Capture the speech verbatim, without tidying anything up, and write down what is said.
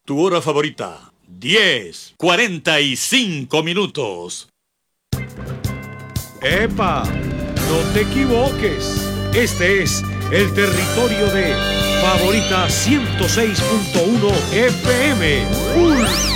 Tu hora favorita, diez, cuarenta y cinco minutos. ¡Epa! No te equivoques. Este es el territorio de Favorita ciento seis punto uno F M. ¡Full!